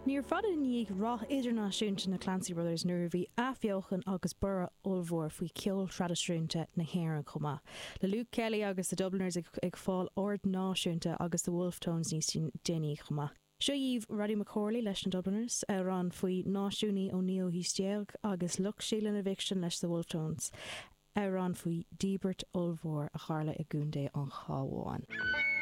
Níor fada níag rath idirnáisiúnta na Clancy Brothers nuair bhí athbheochan agus bura olmhór faoi ceol tradiisiúnta na hÉireann chomh. Le Luke Kelly agus the Dubliners ag fáil ord náisiúnta agus the Wolftones níos déanaí chomh. Seo díomh Roddy McCorley leis na Dubliners ran faoi náisiúnaí ó Neo Hísteag agus Luc Sheelan Eviction leis the Wolftones ran faoi Diebert olmhór a charla i gúndé an cháháin.